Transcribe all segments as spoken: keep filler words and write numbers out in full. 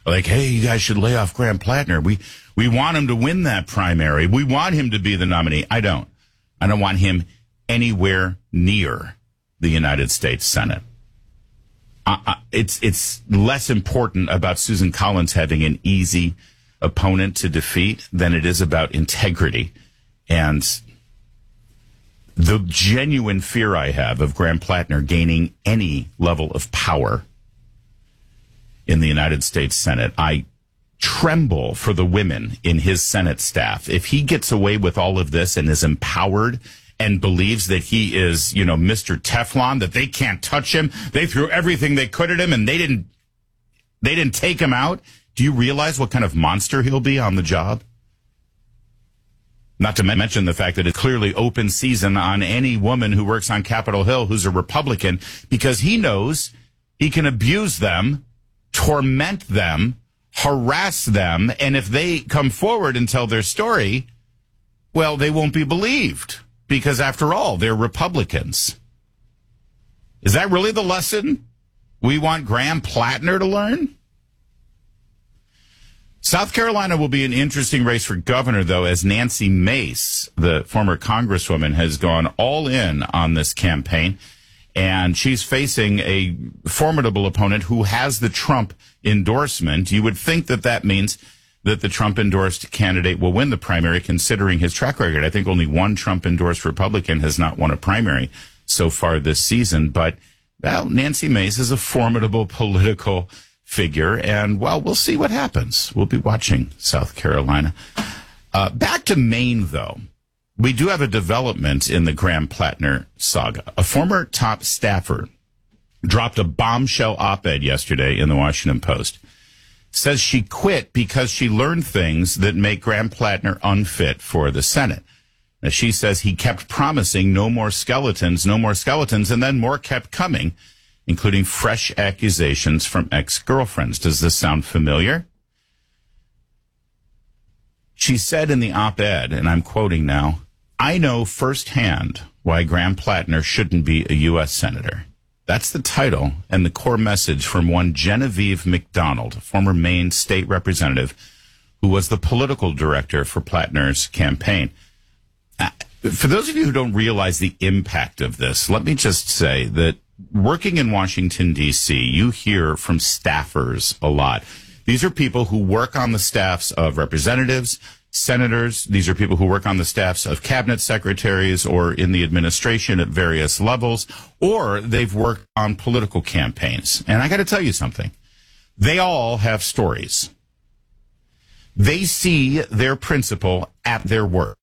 Like, hey, you guys should lay off Graham Plattner. We we want him to win that primary. We want him to be the nominee. I don't. I don't want him anywhere near the United States Senate. Uh, uh, it's it's less important about Susan Collins having an easy opponent to defeat than it is about integrity. And the genuine fear I have of Graham Plattner gaining any level of power in the United States Senate, I tremble for the women in his Senate staff. If he gets away with all of this and is empowered and believes that he is, you know, Mister Teflon, that they can't touch him, they threw everything they could at him and they didn't, they didn't take him out. Do you realize what kind of monster he'll be on the job? Not to mention the fact that it's clearly open season on any woman who works on Capitol Hill who's a Republican, because he knows he can abuse them, torment them, harass them, and if they come forward and tell their story, well, they won't be believed, because after all, they're Republicans. Is that really the lesson we want Graham Plattner to learn? South Carolina will be an interesting race for governor, though, as Nancy Mace, the former congresswoman, has gone all in on this campaign. And she's facing a formidable opponent who has the Trump endorsement. You would think that that means that the Trump-endorsed candidate will win the primary, considering his track record. I think only one Trump-endorsed Republican has not won a primary so far this season. But, well, Nancy Mace is a formidable political figure, and, well, we'll see what happens. We'll be watching South Carolina. Uh, back to Maine, though. We do have a development in the Graham Plattner saga. A former top staffer dropped a bombshell op-ed yesterday in the Washington Post. Says she quit because she learned things that make Graham Plattner unfit for the Senate. Now, she says he kept promising no more skeletons, no more skeletons, and then more kept coming, including fresh accusations from ex-girlfriends. Does this sound familiar? She said in the op-ed, and I'm quoting now, "I know firsthand why Graham Plattner shouldn't be a U S senator." That's the title and the core message from one Genevieve McDonald, former Maine state representative, who was the political director for Plattner's campaign. Uh, for those of you who don't realize the impact of this, let me just say that working in Washington, D C, you hear from staffers a lot. These are people who work on the staffs of representatives, senators. These are people who work on the staffs of cabinet secretaries or in the administration at various levels, or they've worked on political campaigns. And I got to tell you something. They all have stories. They see their principal at their work.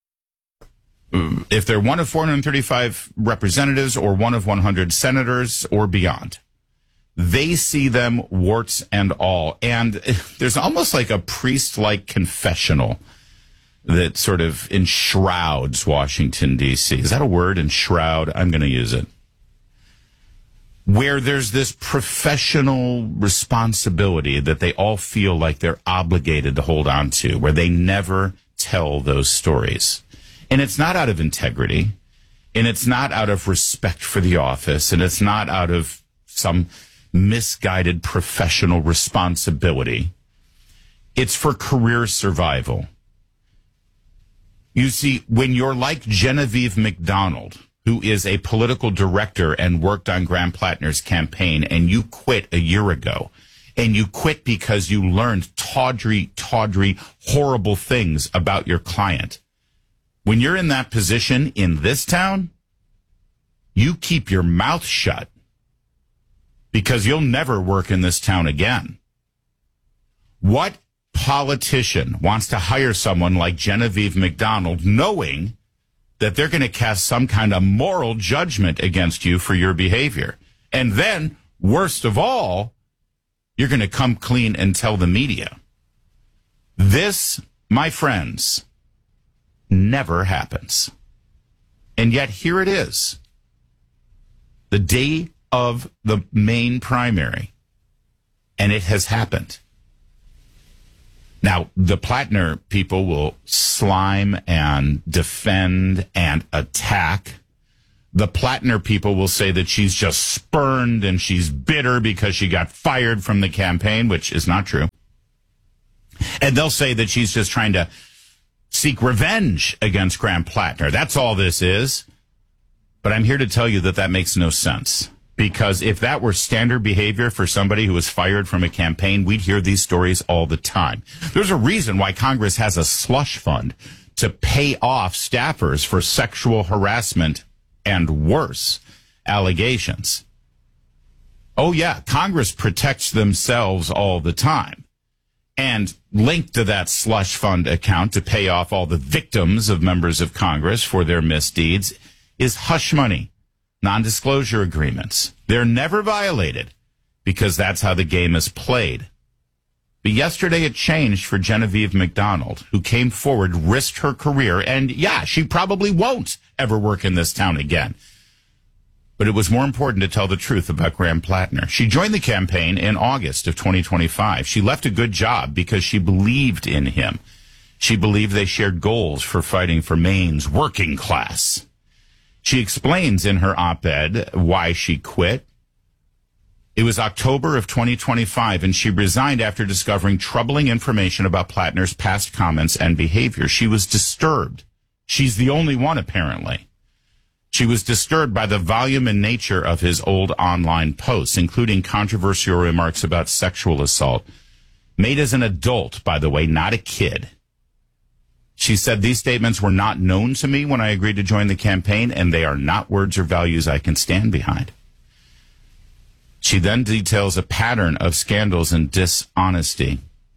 If they're one of four hundred thirty-five representatives or one of one hundred senators or beyond, they see them warts and all. And there's almost like a priest-like confessional that sort of enshrouds Washington, D C. Is that a word, enshroud? I'm going to use it. Where there's this professional responsibility that they all feel like they're obligated to hold on to, where they never tell those stories. And it's not out of integrity, and it's not out of respect for the office, and it's not out of some misguided professional responsibility. It's for career survival. You see, when you're like Genevieve McDonald, who is a political director and worked on Graham Plattner's campaign, and you quit a year ago, and you quit because you learned tawdry, tawdry, horrible things about your client. When you're in that position in this town, you keep your mouth shut, because you'll never work in this town again. What politician wants to hire someone like Genevieve McDonald knowing that they're going to cast some kind of moral judgment against you for your behavior? And then, worst of all, you're going to come clean and tell the media. This, my friends, never happens. And yet here it is. The day of the Maine primary, and it has happened. Now, the Plattner people will slime and defend and attack. The Plattner people will say that she's just spurned and she's bitter because she got fired from the campaign, which is not true. And they'll say that she's just trying to seek revenge against Graham Plattner. That's all this is. But I'm here to tell you that that makes no sense. Because if that were standard behavior for somebody who was fired from a campaign, we'd hear these stories all the time. There's a reason why Congress has a slush fund to pay off staffers for sexual harassment and worse allegations. Oh, yeah, Congress protects themselves all the time. And linked to that slush fund account to pay off all the victims of members of Congress for their misdeeds is hush money, non-disclosure agreements. They're never violated because that's how the game is played. But yesterday it changed for Genevieve McDonald, who came forward, risked her career, and yeah, she probably won't ever work in this town again. But it was more important to tell the truth about Graham Plattner. She joined the campaign in August of twenty twenty-five. She left a good job because she believed in him. She believed they shared goals for fighting for Maine's working class. She explains in her op-ed why she quit. It was October of twenty twenty-five, and she resigned after discovering troubling information about Plattner's past comments and behavior. She was disturbed. She's the only one, apparently. She was disturbed by the volume and nature of his old online posts, including controversial remarks about sexual assault, made as an adult, by the way, not a kid. She said these statements were not known to me when I agreed to join the campaign, and they are not words or values I can stand behind. She then details a pattern of scandals and dishonesty.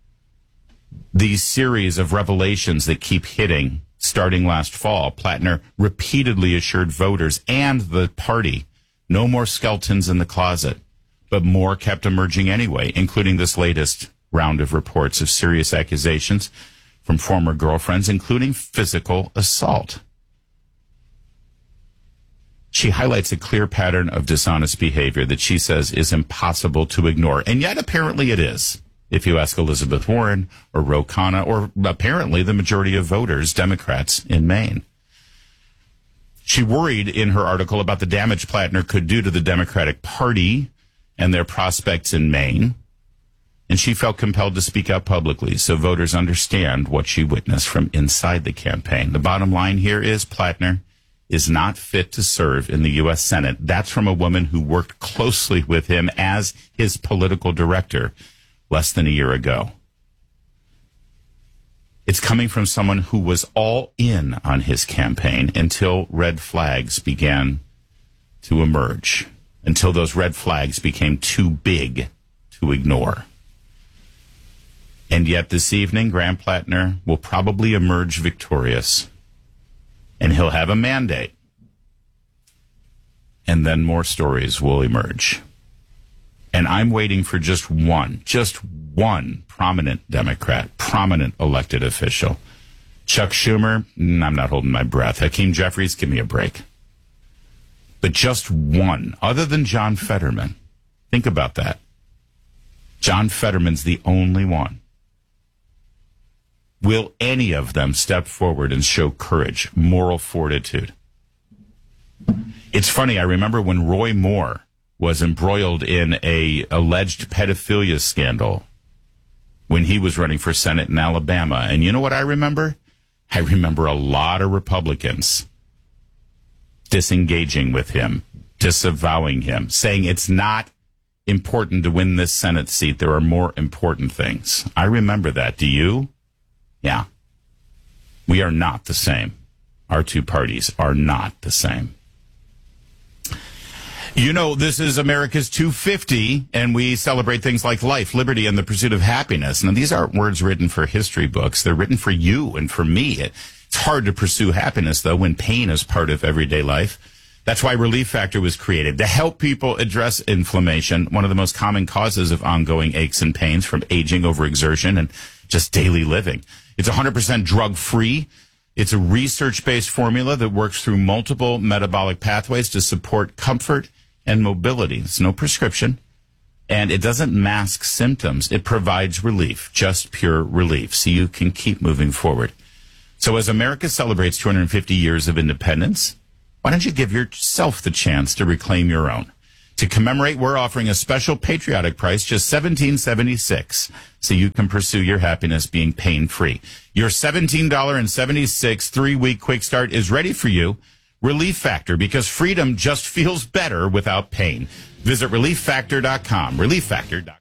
These series of revelations that keep hitting. Starting last fall, Plattner repeatedly assured voters and the party no more skeletons in the closet, but more kept emerging anyway, including this latest round of reports of serious accusations from former girlfriends, including physical assault. She highlights a clear pattern of dishonest behavior that she says is impossible to ignore, and yet apparently it is. If you ask Elizabeth Warren or Ro Khanna, or apparently the majority of voters, Democrats in Maine. She worried in her article about the damage Plattner could do to the Democratic Party and their prospects in Maine. And she felt compelled to speak out publicly so voters understand what she witnessed from inside the campaign. The bottom line here is Plattner is not fit to serve in the U S Senate. That's from a woman who worked closely with him as his political director less than a year ago. It's coming from someone who was all in on his campaign until red flags began to emerge, until those red flags became too big to ignore. And yet this evening, Graham Plattner will probably emerge victorious, and he'll have a mandate. And then more stories will emerge. And I'm waiting for just one, just one prominent Democrat, prominent elected official. Chuck Schumer, I'm not holding my breath. Hakeem Jeffries, give me a break. But just one, other than John Fetterman. Think about that. John Fetterman's the only one. Will any of them step forward and show courage, moral fortitude? It's funny, I remember when Roy Moore was embroiled in a alleged pedophilia scandal when he was running for Senate in Alabama. And you know what I remember? I remember a lot of Republicans disengaging with him, disavowing him, saying it's not important to win this Senate seat. There are more important things. I remember that. Do you? Yeah. We are not the same. Our two parties are not the same. You know, this is America's two fifty, and we celebrate things like life, liberty, and the pursuit of happiness. Now, these aren't words written for history books. They're written for you and for me. It's hard to pursue happiness, though, when pain is part of everyday life. That's why Relief Factor was created, to help people address inflammation, one of the most common causes of ongoing aches and pains from aging, overexertion, and just daily living. It's one hundred percent drug-free. It's a research-based formula that works through multiple metabolic pathways to support comfort and mobility. It's no prescription, and it doesn't mask symptoms. It provides relief, just pure relief, so you can keep moving forward. So as America celebrates two hundred fifty years of independence, why don't you give yourself the chance to reclaim your own? To commemorate, we're offering a special patriotic price, just seventeen seventy-six, so you can pursue your happiness being pain-free. Your seventeen seventy-six three-week quick start is ready for you. Relief Factor, because freedom just feels better without pain. Visit relief factor dot com. relief factor dot com.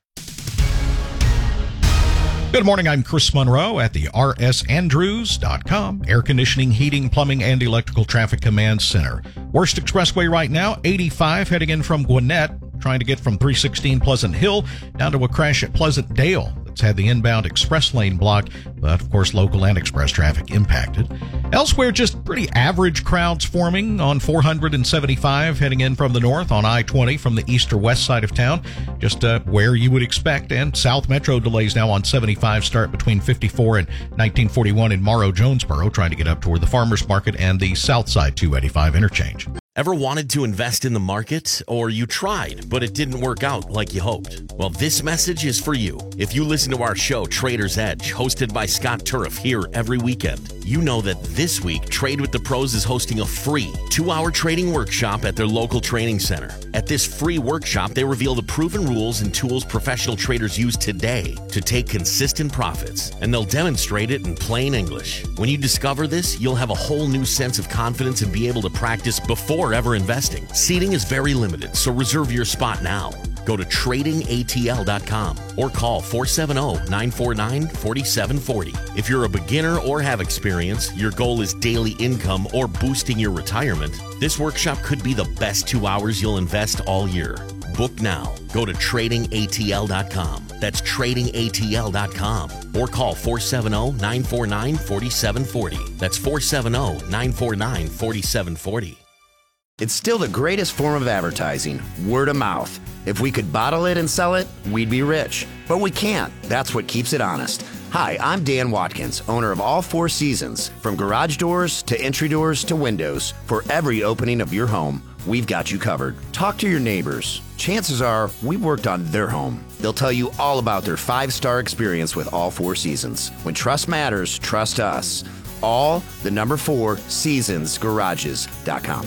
Good morning, I'm Chris Monroe at the r s andrews dot com Air Conditioning, Heating, Plumbing, and Electrical Traffic Command Center. Worst expressway right now, eighty-five heading in from Gwinnett, trying to get from three sixteen Pleasant Hill down to a crash at Pleasant Dale. That's had the inbound express lane blocked, but of course local and express traffic impacted. Elsewhere, just pretty average crowds forming on four seventy-five heading in from the north, on I twenty from the east or west side of town, just uh, where you would expect. And South Metro delays now on seventy-five start between fifty-four and nineteen forty-one in Morrow Jonesboro, trying to get up toward the Farmers Market and the South Side two eighty-five interchange. Ever wanted to invest in the market, or you tried, but it didn't work out like you hoped? Well, this message is for you. If you listen to our show, Trader's Edge, hosted by Scott Turf here every weekend, you know that this week, Trade with the Pros is hosting a free two-hour trading workshop at their local training center. At this free workshop, they reveal the proven rules and tools professional traders use today to take consistent profits, and they'll demonstrate it in plain English. When you discover this, you'll have a whole new sense of confidence and be able to practice before ever investing. Seating is very limited, so reserve your spot now. Go to trading A T L dot com or call four seven zero, nine four nine, four seven four zero. If you're a beginner or have experience, your goal is daily income or boosting your retirement, this workshop could be the best two hours you'll invest all year. Book now. Go to trading A T L dot com. That's trading A T L dot com. Or call four seven zero, nine four nine, four seven four zero. That's four seven zero, nine four nine, four seven four zero. It's still the greatest form of advertising, word of mouth. If we could bottle it and sell it, we'd be rich. But we can't. That's what keeps it honest. Hi, I'm Dan Watkins, owner of All Four Seasons. From garage doors to entry doors to windows, for every opening of your home, we've got you covered. Talk to your neighbors. Chances are we've worked on their home. They'll tell you all about their five-star experience with All Four Seasons. When trust matters, trust us. All, the number four, seasons garages dot com.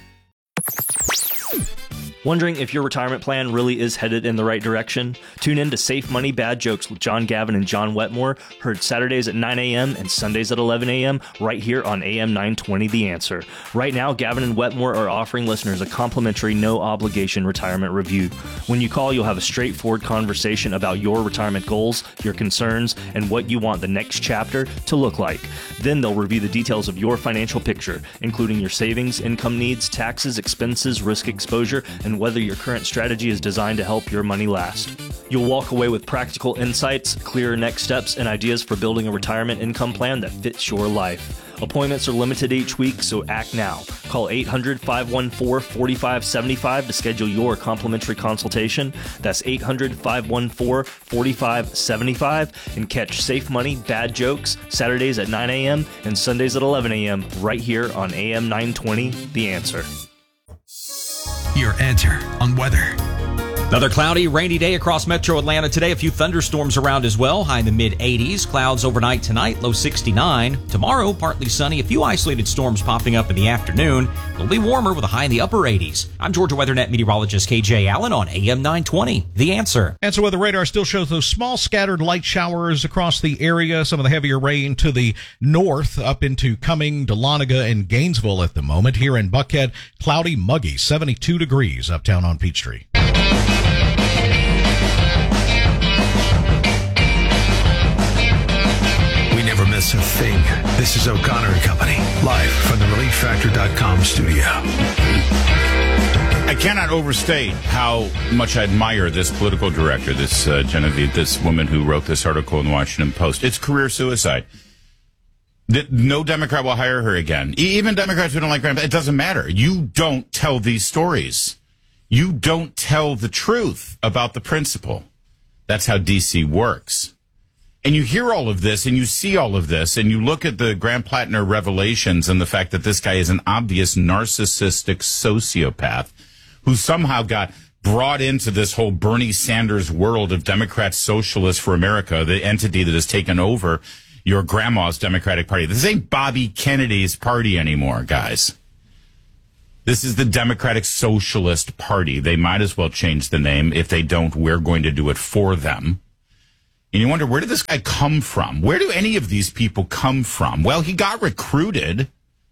Wondering if your retirement plan really is headed in the right direction? Tune in to Safe Money Bad Jokes with John Gavin and John Wetmore, heard Saturdays at nine a.m. and Sundays at eleven a.m. right here on A M nine twenty The Answer. Right now, Gavin and Wetmore are offering listeners a complimentary no-obligation retirement review. When you call, you'll have a straightforward conversation about your retirement goals, your concerns, and what you want the next chapter to look like. Then they'll review the details of your financial picture, including your savings, income needs, taxes, expenses, risk exposure, and whether your current strategy is designed to help your money last. You'll walk away with practical insights, clearer next steps, and ideas for building a retirement income plan that fits your life. Appointments are limited each week, so act now. Call eight hundred, five one four, four five seven five to schedule your complimentary consultation. That's eight hundred, five one four, four five seven five, and catch Safe Money Bad Jokes Saturdays at nine a.m. and Sundays at eleven a.m. right here on A M nine twenty The Answer. Your answer on weather. Another cloudy, rainy day across metro Atlanta today. A few thunderstorms around as well. High in the mid eighties. Clouds overnight tonight, low sixty-nine. Tomorrow, partly sunny. A few isolated storms popping up in the afternoon. It'll be warmer with a high in the upper eighties. I'm Georgia WeatherNet meteorologist K J Allen on A M nine twenty. The Answer. And so weather radar still shows those small scattered light showers across the area. Some of the heavier rain to the north up into Cumming, Dahlonega, and Gainesville at the moment. Here in Buckhead, cloudy, muggy, seventy-two degrees uptown on Peachtree. Never miss a thing. This is O'Connor and Company, live from the relief factor dot com studio. I cannot overstate how much I admire this political director, this uh, Genevieve, this woman who wrote this article in the Washington Post. It's career suicide. No Democrat will hire her again. Even Democrats who don't like Graham, it doesn't matter. You don't tell these stories. You don't tell the truth about the principle. That's how D C works. And you hear all of this and you see all of this and you look at the Graham Plattner revelations and the fact that this guy is an obvious narcissistic sociopath who somehow got brought into this whole Bernie Sanders world of Democrat Socialists for America, the entity that has taken over your grandma's Democratic Party. This ain't Bobby Kennedy's party anymore, guys. This is the Democratic Socialist Party. They might as well change the name. If they don't, we're going to do it for them. And you wonder, where did this guy come from? Where do any of these people come from? Well, he got recruited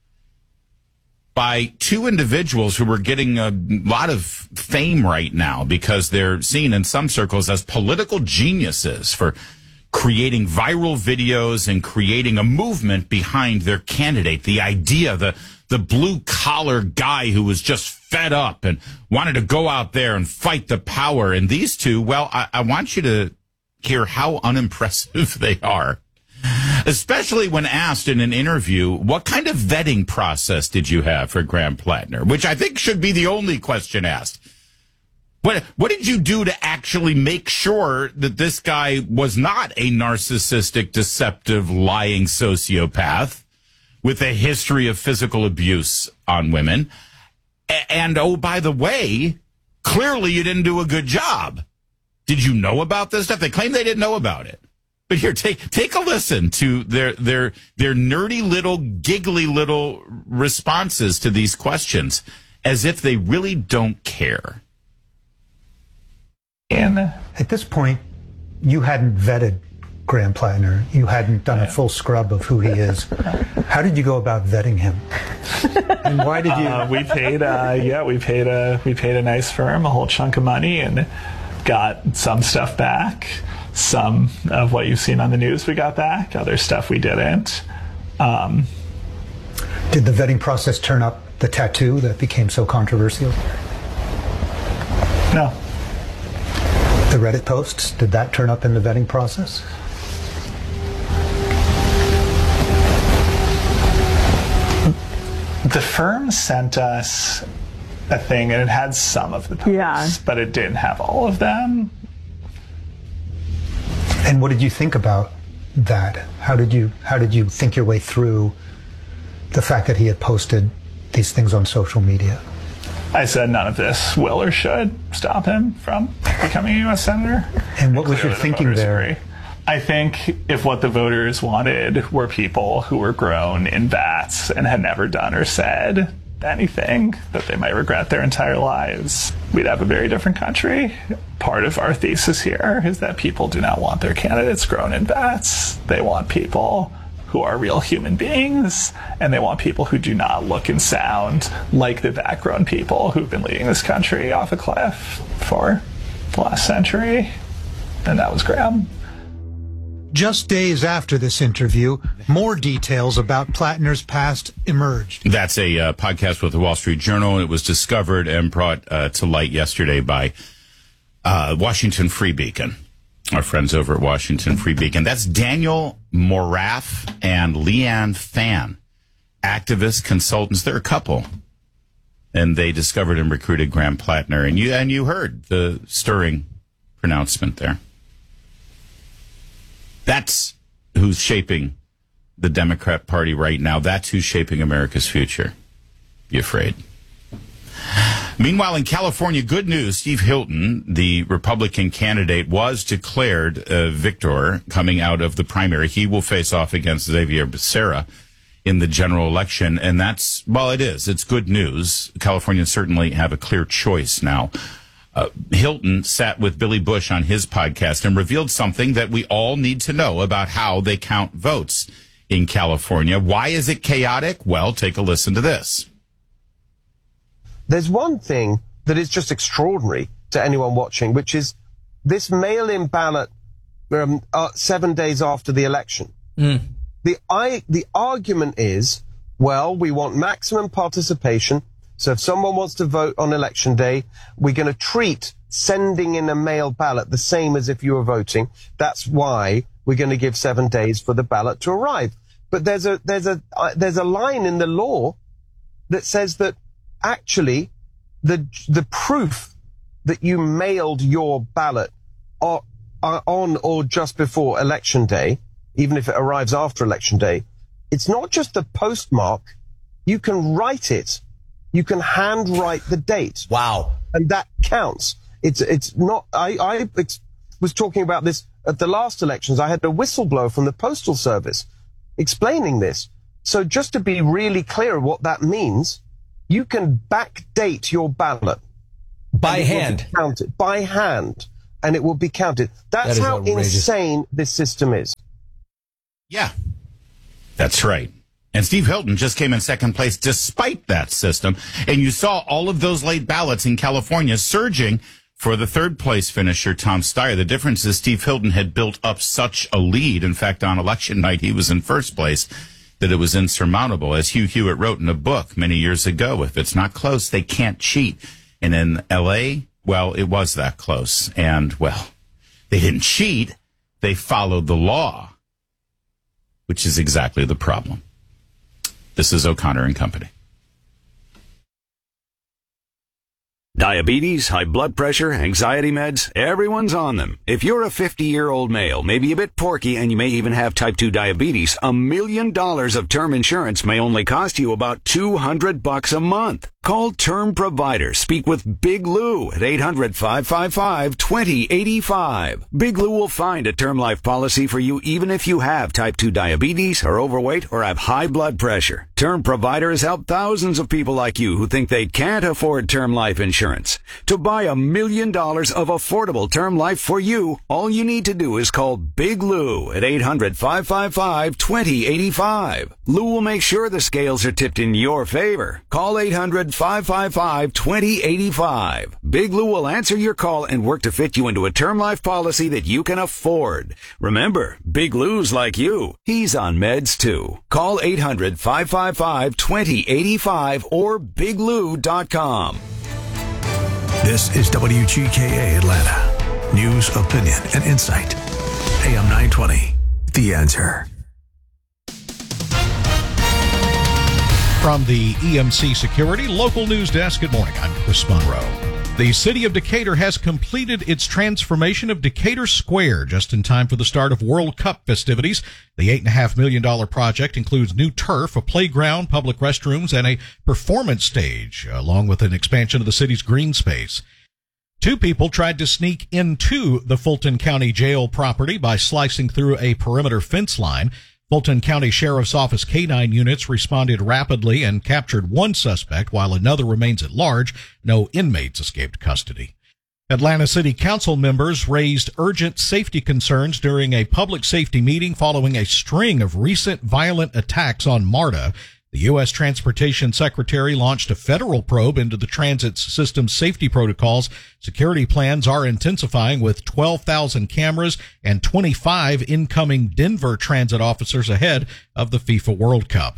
by two individuals who are getting a lot of fame right now because they're seen in some circles as political geniuses for creating viral videos and creating a movement behind their candidate. The idea, the the blue-collar guy who was just fed up and wanted to go out there and fight the power. And these two, well, I, I want you to hear how unimpressive they are. Especially when asked in an interview, what kind of vetting process did you have for Graham Plattner? Which I think should be the only question asked. What, what did you do to actually make sure that this guy was not a narcissistic, deceptive, lying sociopath with a history of physical abuse on women? And, oh, by the way, clearly you didn't do a good job. Did you know about this stuff? They claim they didn't know about it. But here, take take a listen to their their their nerdy little, giggly little responses to these questions, as if they really don't care. And at this point, you hadn't vetted Graham Plattner. You hadn't done a full scrub of who he is. How did you go about vetting him? And why did you? Uh, we paid. Uh, yeah, we paid a we paid a nice firm a whole chunk of money and got some stuff back. Some of what you've seen on the news we got back. Other stuff we didn't. Um, Did the vetting process turn up the tattoo that became so controversial? No. The Reddit posts, did that turn up in the vetting process? The firm sent us a thing, and it had some of the posts, yeah. but it didn't have all of them. And what did you think about that? How did you how did you think your way through the fact that he had posted these things on social media? I said none of this will or should stop him from becoming a U S senator. And what was your thinking there? Agree. I think if what the voters wanted were people who were grown in vats and had never done or said anything that they might regret their entire lives, we'd have a very different country. Part of our thesis here is that people do not want their candidates grown in vats. They want people who are real human beings, and they want people who do not look and sound like the vat-grown people who've been leading this country off a cliff for the last century. And that was Graham. Just days after this interview, more details about Plattner's past emerged. That's a uh, podcast with the Wall Street Journal. It was discovered and brought uh, to light yesterday by uh, Washington Free Beacon, our friends over at Washington Free Beacon. That's Daniel Moraff and Leanne Fan, activists, consultants. They're a couple. And they discovered and recruited Graham Plattner. And you, and you heard the stirring pronouncement there. That's who's shaping the Democrat Party right now. That's who's shaping America's future. Be afraid. Meanwhile, in California, good news. Steve Hilton, the Republican candidate, was declared a victor coming out of the primary. He will face off against Xavier Becerra in the general election. And that's, well, it is. It's good news. Californians certainly have a clear choice now. Uh, Hilton sat with Billy Bush on his podcast and revealed something that we all need to know about how they count votes in California. Why is it chaotic? Well, take a listen to this. There's one thing that is just extraordinary to anyone watching, which is this mail-in ballot um, uh, seven days after the election. Mm. The, I, the argument is, well, we want maximum participation. So if someone wants to vote on election day, we're going to treat sending in a mail ballot the same as if you were voting. That's why we're going to give seven days for the ballot to arrive. But there's a there's a uh, there's a line in the law that says that actually the the proof that you mailed your ballot or, uh, on or just before election day, even if it arrives after election day, it's not just the postmark. You can write it. You can handwrite the date. Wow. And that counts. It's it's not, I, I ex- was talking about this at the last elections. I had a whistleblower from the Postal Service explaining this. So just to be really clear what that means, You can backdate your ballot. By hand. Counted. By hand. And it will be counted. That's That how outrageous. insane this system is. Yeah, that's right. And Steve Hilton just came in second place despite that system. And you saw all of those late ballots in California surging for the third place finisher, Tom Steyer. The difference is Steve Hilton had built up such a lead. In fact, on election night, he was in first place, that it was insurmountable. As Hugh Hewitt wrote in a book many years ago, if it's not close, they can't cheat. And in L A, well, it was that close. And, well, they didn't cheat. They followed the law, which is exactly the problem. This is O'Connor and Company. Diabetes, high blood pressure, anxiety meds, everyone's on them. If you're a fifty-year-old male, maybe a bit porky, and you may even have type two diabetes, a million dollars of term insurance may only cost you about two hundred bucks a month. Call Term Provider. Speak with Big Lou at eight hundred, five five five, two zero eight five. Big Lou will find a term life policy for you even if you have type two diabetes, are overweight, or have high blood pressure. Term Provider has helped thousands of people like you who think they can't afford term life insurance. To buy a million dollars of affordable term life for you, all you need to do is call Big Lou at eight hundred, five five five, two zero eight five. Lou will make sure the scales are tipped in your favor. Call eight hundred, five five five, two zero eight five. Big Lou will answer your call and work to fit you into a term life policy that you can afford. Remember, Big Lou's like you. He's on meds too. Call eight hundred, five five five, two zero eight five or big lou dot com. This is W G K A Atlanta. News, opinion, and insight. A M nine twenty. The Answer. From the E M C Security Local News Desk, good morning. I'm Chris Monroe. The city of Decatur has completed its transformation of Decatur Square just in time for the start of World Cup festivities. The eight point five million dollars project includes new turf, a playground, public restrooms, and a performance stage, along with an expansion of the city's green space. Two people tried to sneak into the Fulton County Jail property by slicing through a perimeter fence line. Fulton County Sheriff's Office K nine units responded rapidly and captured one suspect while another remains at large. No inmates escaped custody. Atlanta City Council members raised urgent safety concerns during a public safety meeting following a string of recent violent attacks on MARTA. The U S Transportation Secretary launched a federal probe into the transit system's safety protocols. Security plans are intensifying with twelve thousand cameras and twenty-five incoming Denver transit officers ahead of the FIFA World Cup.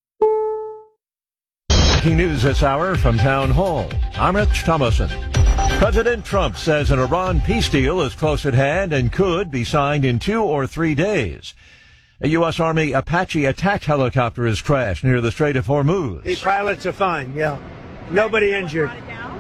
Breaking news this hour from Town Hall. I'm Rich Thomason. President Trump says an Iran peace deal is close at hand and could be signed in two or three days. A U S. Army Apache attack helicopter has crashed near the Strait of Hormuz. The pilots are fine, yeah. Nobody injured.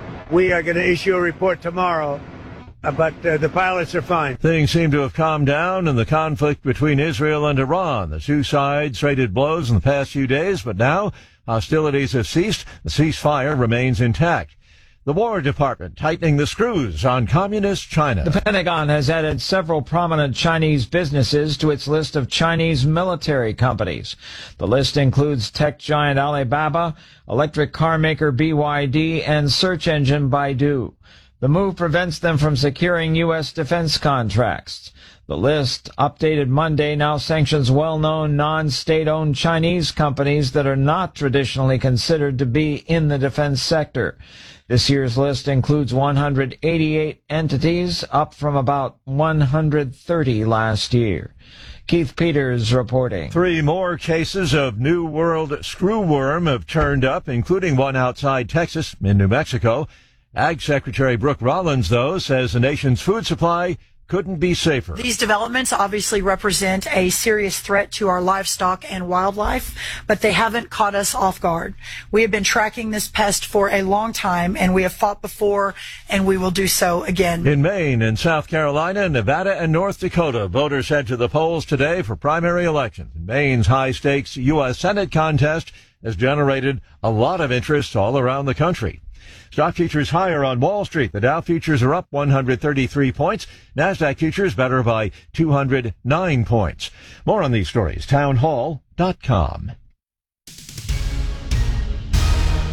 We are going to issue a report tomorrow, uh, but uh, the pilots are fine. Things seem to have calmed down in the conflict between Israel and Iran. The two sides traded blows in the past few days, but now hostilities have ceased. The ceasefire remains intact. The War Department tightening the screws on communist China. The Pentagon has added several prominent Chinese businesses to its list of Chinese military companies. The list includes tech giant Alibaba, electric car maker B Y D, and search engine Baidu. The move prevents them from securing U S defense contracts. The list, updated Monday, now sanctions well-known non-state-owned Chinese companies that are not traditionally considered to be in the defense sector. This year's list includes one hundred eighty-eight entities, up from about one hundred thirty last year. Keith Peters reporting. Three more cases of New World screwworm have turned up, including one outside Texas in New Mexico. Ag Secretary Brooke Rollins, though, says the nation's food supply couldn't be safer. These developments obviously represent a serious threat to our livestock and wildlife, but they haven't caught us off guard. We have been tracking this pest for a long time, and we have fought before, and we will do so again. In Maine and South Carolina, Nevada, and North Dakota, voters head to the polls today for primary elections. Maine's high-stakes U S Senate contest has generated a lot of interest all around the country. Stock futures higher on Wall Street. The Dow futures are up one hundred thirty-three points. NASDAQ futures better by two hundred nine points. More on these stories, town hall dot com.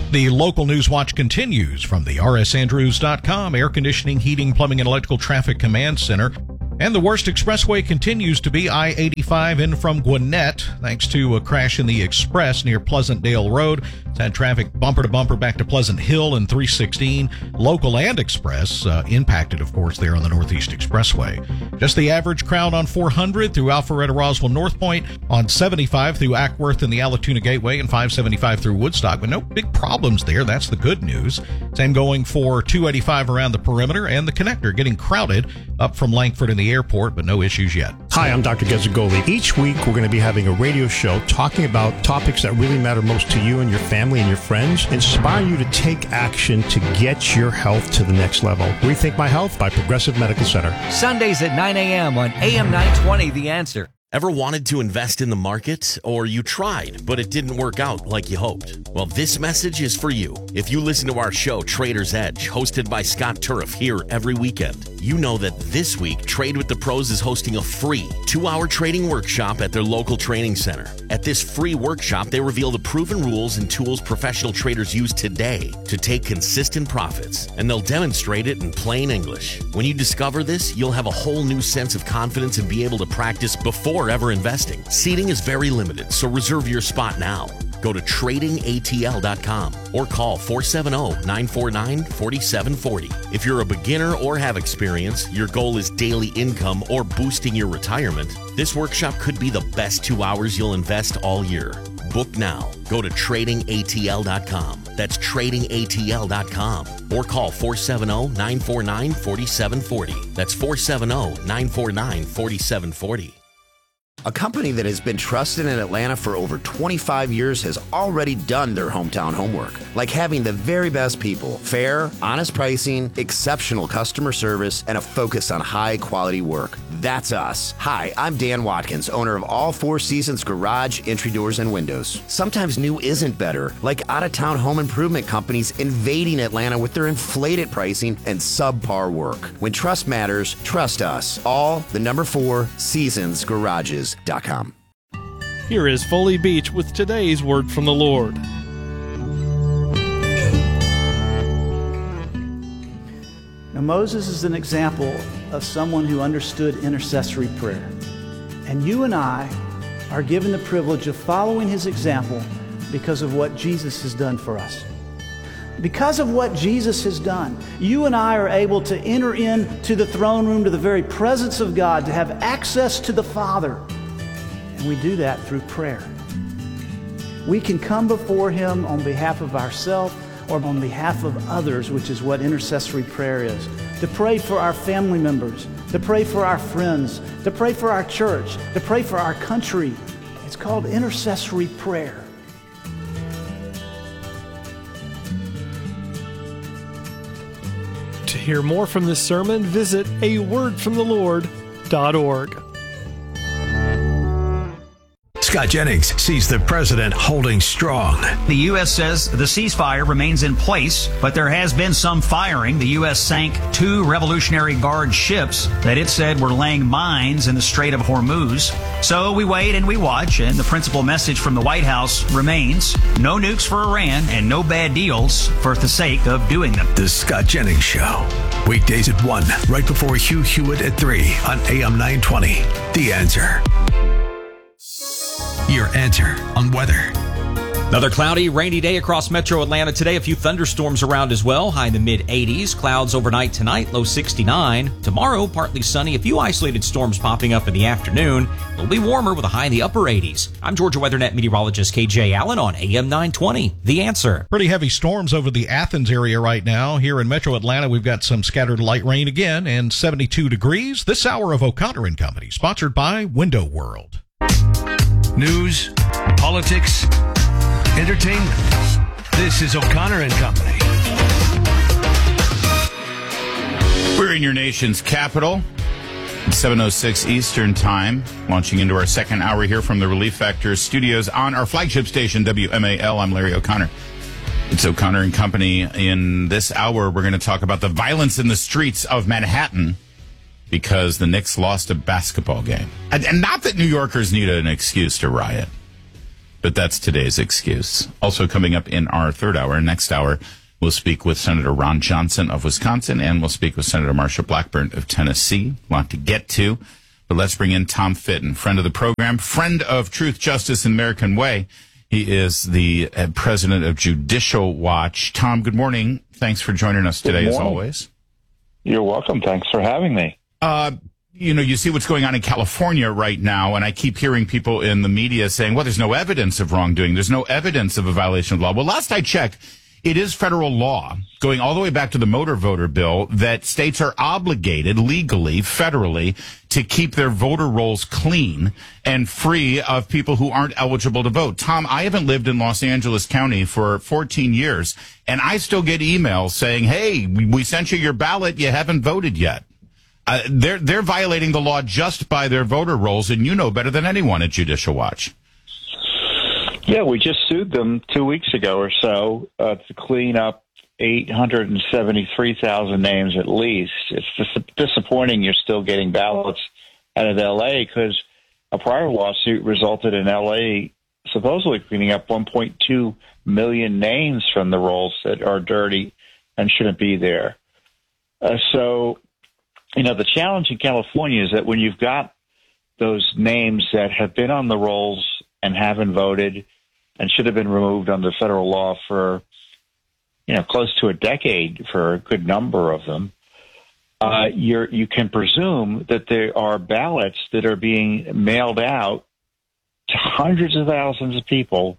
The local news watch continues from the R S Andrews dot com Air Conditioning, Heating, Plumbing, and Electrical Traffic Command Center. And the worst expressway continues to be I eighty-five in from Gwinnett, thanks to a crash in the Express near Pleasantdale Road. It's had traffic bumper to bumper back to Pleasant Hill and three sixteen. Local and Express uh, impacted, of course, there on the Northeast Expressway. Just the average crowd on four hundred through Alpharetta, Roswell, North Point, on seventy-five through Ackworth and the Alatoona Gateway, and five seventy-five through Woodstock. But no big problems there. That's the good news. Same going for two eighty-five around the perimeter, and the connector getting crowded up from Langford and the airport, but no issues yet. Hi, I'm Doctor Gezzagoli. Each week, we're going to be having a radio show talking about topics that really matter most to you and your family and your friends, inspire you to take action to get your health to the next level. Rethink My Health by Progressive Medical Center. Sundays at nine a.m. on A M nine twenty, The Answer. Ever wanted to invest in the market, or you tried, but it didn't work out like you hoped? Well, this message is for you. If you listen to our show, Trader's Edge, hosted by Scott Turf here every weekend, you know that this week, Trade with the Pros is hosting a free two-hour trading workshop at their local training center. At this free workshop, they reveal the proven rules and tools professional traders use today to take consistent profits, and they'll demonstrate it in plain English. When you discover this, you'll have a whole new sense of confidence and be able to practice before ever investing. Seating is very limited, so reserve your spot now. Go to trading A T L dot com or call four seven zero, nine four nine, four seven four zero. If you're a beginner or have experience, your goal is daily income or boosting your retirement, this workshop could be the best two hours you'll invest all year. Book now. Go to trading A T L dot com. That's trading A T L dot com. Or call four seven zero, nine four nine, four seven four zero. That's four seven zero, nine four nine, four seven four zero. A company that has been trusted in Atlanta for over twenty-five years has already done their hometown homework, like having the very best people, fair, honest pricing, exceptional customer service, and a focus on high-quality work. That's us. Hi, I'm Dan Watkins, owner of All Four Seasons Garage, Entry Doors, and Windows. Sometimes new isn't better, like out-of-town home improvement companies invading Atlanta with their inflated pricing and subpar work. When trust matters, trust us. All the number four Seasons Garages. Com. Here is Foley Beach with today's word from the Lord. Now, Moses is an example of someone who understood intercessory prayer. And you and I are given the privilege of following his example because of what Jesus has done for us. Because of what Jesus has done, you and I are able to enter into the throne room, to the very presence of God, to have access to the Father. And we do that through prayer. We can come before him on behalf of ourselves or on behalf of others, which is what intercessory prayer is. To pray for our family members, to pray for our friends, to pray for our church, to pray for our country. It's called intercessory prayer. To hear more from this sermon, visit a word from the lord dot org. Scott Jennings sees the president holding strong. The U S says the ceasefire remains in place, but there has been some firing. The U S sank two Revolutionary Guard ships that it said were laying mines in the Strait of Hormuz. So we wait and we watch, and the principal message from the White House remains: no nukes for Iran and no bad deals for the sake of doing them. The Scott Jennings Show. Weekdays at one, right before Hugh Hewitt at three on A M nine twenty. The Answer. Your answer on weather. Another cloudy, rainy day across metro Atlanta today. A few thunderstorms around as well. High in the mid eighties. Clouds overnight tonight, low sixty-nine. Tomorrow, partly sunny. A few isolated storms popping up in the afternoon. It'll be warmer with a high in the upper eighties. I'm Georgia WeatherNet meteorologist K J Allen on A M nine twenty. The Answer. Pretty heavy storms over the Athens area right now. Here in metro Atlanta, we've got some scattered light rain again and seventy-two degrees. This hour of O'Connor and Company, sponsored by Window World. News, politics, entertainment. This is O'Connor and Company. We're in your nation's capital. seven oh six Eastern Time, launching into our second hour here from the Relief Factor studios on our flagship station, W M A L. I'm Larry O'Connor. It's O'Connor and Company. In this hour, we're going to talk about the violence in the streets of Manhattan because the Knicks lost a basketball game. And, and not that New Yorkers need an excuse to riot. But that's today's excuse. Also coming up in our third hour, next hour, we'll speak with Senator Ron Johnson of Wisconsin, and we'll speak with Senator Marsha Blackburn of Tennessee. A lot to get to. But let's bring in Tom Fitton, friend of the program, friend of Truth, Justice, and American Way. He is the uh, president of Judicial Watch. Tom, good morning. Thanks for joining us today, as always. You're welcome. Thanks for having me. Uh, you know, you see what's going on in California right now, and I keep hearing people in the media saying, well, there's no evidence of wrongdoing. There's no evidence of a violation of law. Well, last I checked, it is federal law, going all the way back to the motor voter bill, that states are obligated legally, federally, to keep their voter rolls clean and free of people who aren't eligible to vote. Tom, I haven't lived in Los Angeles County for fourteen years, and I still get emails saying, hey, we sent you your ballot, you haven't voted yet. Uh, they're, they're violating the law just by their voter rolls, and you know better than anyone at Judicial Watch. Yeah, we just sued them two weeks ago or so uh, to clean up eight hundred seventy-three thousand names at least. It's dis- disappointing you're still getting ballots out of L A because a prior lawsuit resulted in L A supposedly cleaning up one point two million names from the rolls that are dirty and shouldn't be there. Uh, so, you know, the challenge in California is that when you've got those names that have been on the rolls and haven't voted and should have been removed under federal law for, you know, close to a decade for a good number of them, uh, you're, you can presume that there are ballots that are being mailed out to hundreds of thousands of people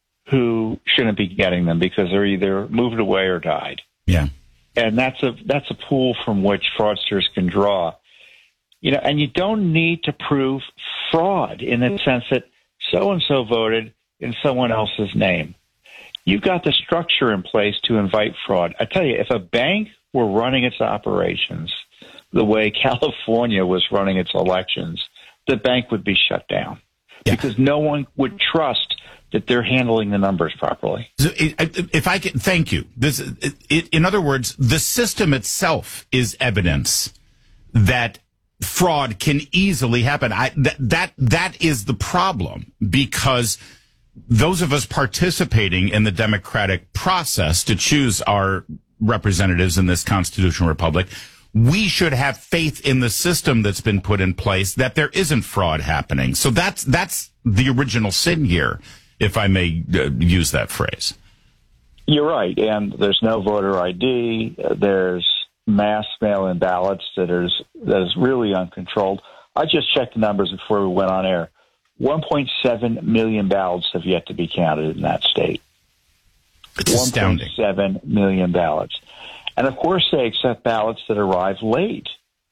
who shouldn't be getting them because they're either moved away or died. Yeah. And that's a, that's a pool from which fraudsters can draw. You know, and you don't need to prove fraud in the sense that so-and-so voted in someone else's name. You've got the structure in place to invite fraud. I tell you, if a bank were running its operations the way California was running its elections, the bank would be shut down yeah. because no one would trust that they're handling the numbers properly. So if I can, thank you. This, it, it, in other words, the system itself is evidence that fraud can easily happen. I, that, that, that is the problem, because those of us participating in the democratic process to choose our representatives in this constitutional republic, we should have faith in the system that's been put in place that there isn't fraud happening. So that's, that's the original sin here, if I may uh, use that phrase. You're right. And there's no voter I D. There's mass mail-in ballots that is that is really uncontrolled. I just checked the numbers before we went on air. one point seven million ballots have yet to be counted in that state. It's astounding. one point seven million ballots. And, of course, they accept ballots that arrive late,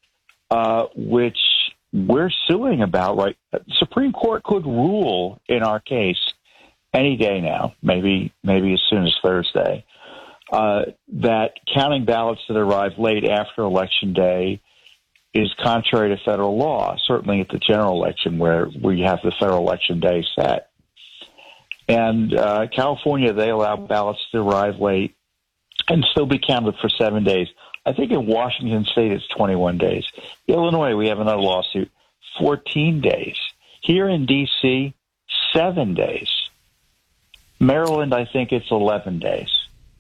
uh, which we're suing about. Right? The Supreme Court could rule in our case any day now, maybe maybe as soon as Thursday, Uh, that counting ballots that arrive late after Election Day is contrary to federal law, certainly at the general election where we have the federal election day set. And uh, California, they allow ballots to arrive late and still be counted for seven days. I think in Washington State it's twenty-one days. Illinois, we have another lawsuit, fourteen days. Here in D C, seven days. Maryland, I think it's eleven days.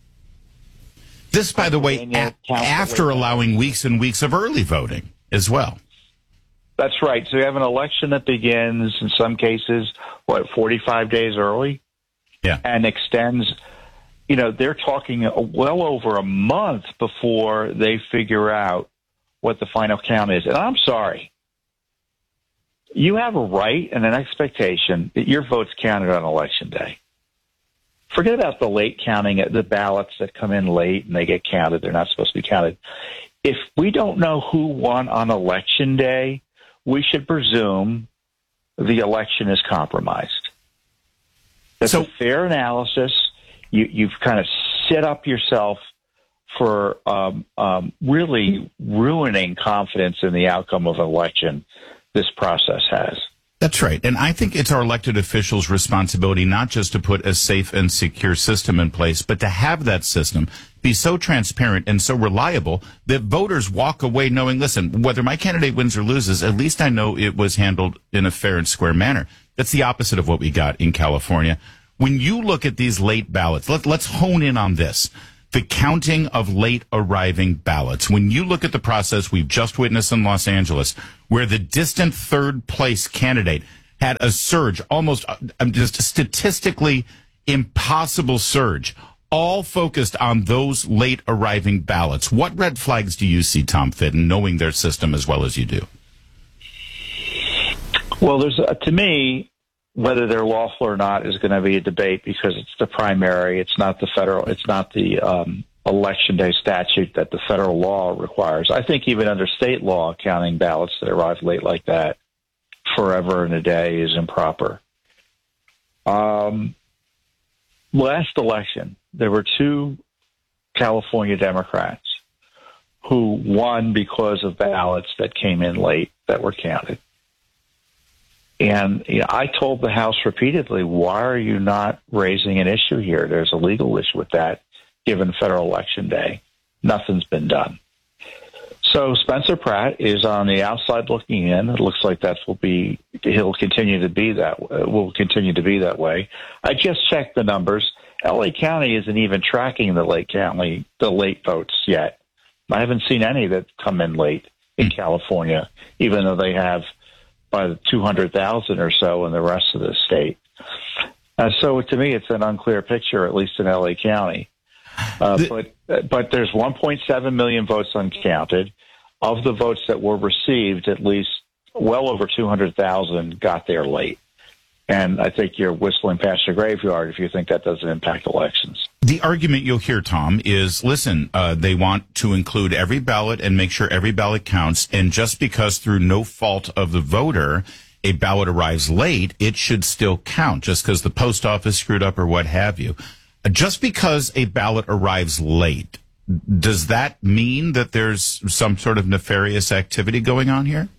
This, by the way, a- after allowing weeks and weeks of early voting as well. That's right. So you have an election that begins, in some cases, what, forty-five days early? Yeah. And extends, you know, they're talking well over a month before they figure out what the final count is. And I'm sorry. You have a right and an expectation that your vote's counted on Election Day. Forget about the late counting, the ballots that come in late and they get counted. They're not supposed to be counted. If we don't know who won on Election Day, we should presume the election is compromised. That's so, a fair analysis. You, you've kind of set up yourself for um, um, really ruining confidence in the outcome of an election this process has. That's right. And I think it's our elected officials' responsibility not just to put a safe and secure system in place, but to have that system be so transparent and so reliable that voters walk away knowing, listen, whether my candidate wins or loses, at least I know it was handled in a fair and square manner. That's the opposite of what we got in California. When you look at these late ballots, let, let's hone in on this. The counting of late arriving ballots. When you look at the process we've just witnessed in Los Angeles, where the distant third place candidate had a surge, almost uh, just a statistically impossible surge, all focused on those late arriving ballots. What red flags do you see, Tom Fitton, knowing their system as well as you do? Well, there's uh, to me, whether they're lawful or not is going to be a debate because it's the primary. It's not the federal. It's not the um, election day statute that the federal law requires. I think even under state law, counting ballots that arrive late like that forever and a day is improper. Um, last election, there were two California Democrats who won because of ballots that came in late that were counted. And you know, I told the House repeatedly, why are you not raising an issue here? There's a legal issue with that, given federal election day. Nothing's been done. So Spencer Pratt is on the outside looking in. It looks like that will be, he'll continue to be that, will continue to be that way. I just checked the numbers. L A County isn't even tracking the late county, the late votes yet. I haven't seen any that come in late in California, even though they have by the two hundred thousand or so in the rest of the state. Uh, so to me, it's an unclear picture, at least in L A County. Uh, but but there's one point seven million votes uncounted. Of the votes that were received, at least well over two hundred thousand got there late. And I think you're whistling past your graveyard if you think that doesn't impact elections. The argument you'll hear, Tom, is, listen, uh, they want to include every ballot and make sure every ballot counts. And just because through no fault of the voter, a ballot arrives late, it should still count, just because the post office screwed up or what have you. Just because a ballot arrives late, does that mean that there's some sort of nefarious activity going on here?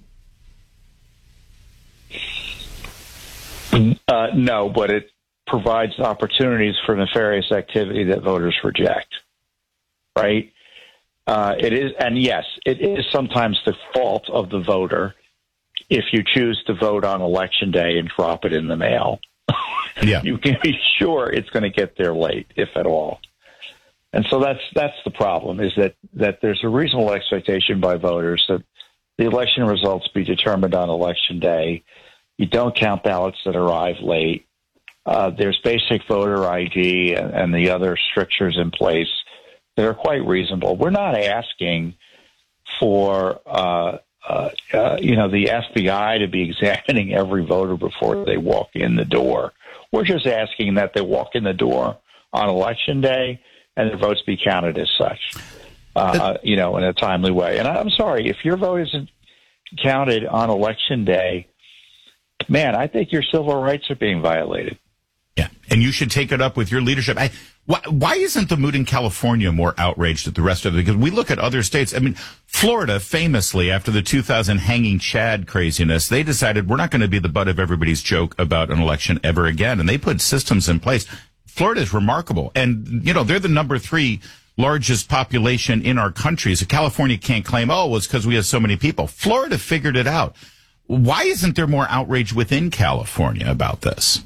Uh, no, but it provides opportunities for nefarious activity that voters reject, right? Uh, it is, and yes, it is sometimes the fault of the voter if you choose to vote on election day and drop it in the mail. Yeah. You can be sure it's going to get there late, if at all. And so that's that's the problem, is that, that there's a reasonable expectation by voters that the election results be determined on election day. You don't count ballots that arrive late. Uh, there's basic voter I D and, and the other strictures in place that are quite reasonable. We're not asking for, uh, uh, uh, you know, the F B I to be examining every voter before they walk in the door. We're just asking that they walk in the door on election day and their votes be counted as such, uh, you know, in a timely way. And I'm sorry, if your vote isn't counted on election day, man, I think your civil rights are being violated. Yeah, and you should take it up with your leadership. I, why, why isn't the mood in California more outraged at the rest of it? Because we look at other states. I mean, Florida, famously, after the two thousand hanging Chad craziness, they decided we're not going to be the butt of everybody's joke about an election ever again. And they put systems in place. Florida is remarkable. And, you know, they're the number three largest population in our country. So California can't claim, oh, it's because we have so many people. Florida figured it out. Why isn't there more outrage within California about this?